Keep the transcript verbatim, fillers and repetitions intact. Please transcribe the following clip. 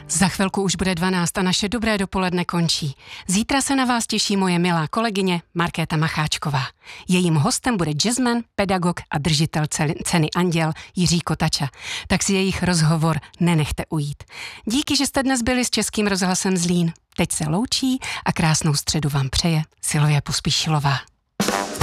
Za chvilku už bude dvanáct a naše dobré dopoledne končí. Zítra se na vás těší moje milá kolegyně Markéta Macháčková. Jejím hostem bude jazzman, pedagog a držitel ceny Anděl Jiří Kotača. Tak si jejich rozhovor nenechte ujít. Díky, že jste dnes byli s Českým rozhlasem Zlín. Teď se loučí a krásnou středu vám přeje Silvia Pospíšilová.